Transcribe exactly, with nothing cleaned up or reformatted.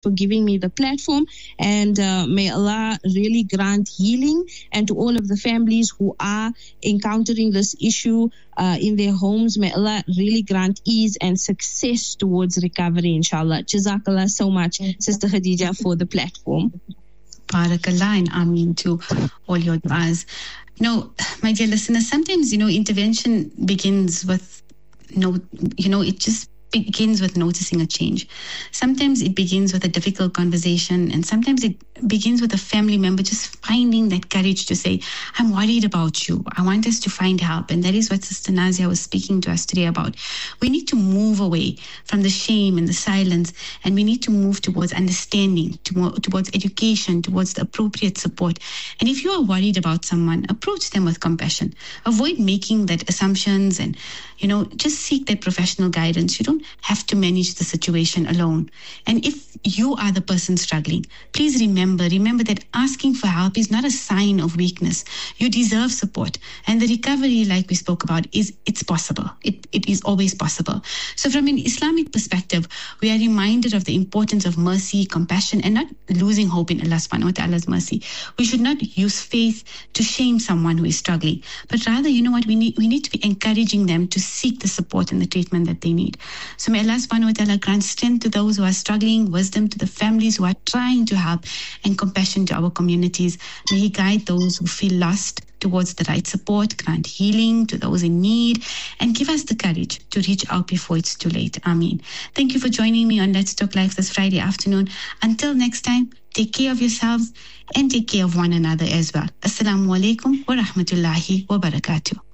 for giving me the platform. And uh, may Allah really grant healing. And to all of the families who are encountering this issue uh, in their homes, may Allah really grant ease and success towards recovery, inshallah. Jazakallah so much, Sister Khadija, for the platform. Barakallah and Ameen to all your du'as. You know, my dear listeners, sometimes, you know, intervention begins with, no, you know, it just begins with noticing a change. Sometimes it begins with a difficult conversation, and sometimes it begins with a family member just finding that courage to say, I'm worried about you. I want us to find help. And that is what Sister Nazia was speaking to us today about. We need to move away from the shame and the silence, and we need to move towards understanding, towards education, towards the appropriate support. And if you are worried about someone, approach them with compassion. Avoid making that assumptions and, you know, just seek that professional guidance. You don't have to manage the situation alone. And if you are the person struggling, please remember, remember that asking for help is not a sign of weakness. You deserve support. And the recovery, like we spoke about, is it's possible. It, it is always possible. So from an Islamic perspective, we are reminded of the importance of mercy, compassion, and not losing hope in Allah subhanahu wa ta'ala's mercy. We should not use faith to shame someone who is struggling, but rather, you know what, we need, we need to be encouraging them to seek the support and the treatment that they need. So may Allah subhanahu wa ta'ala grant strength to those who are struggling, wisdom to the families who are trying to help, and compassion to our communities. May He guide those who feel lost towards the right support, grant healing to those in need, and give us the courage to reach out before it's too late. Ameen. Thank you for joining me on Let's Talk Life this Friday afternoon. Until next time, take care of yourselves and take care of one another as well. Assalamu alaikum wa rahmatullahi wa barakatuh.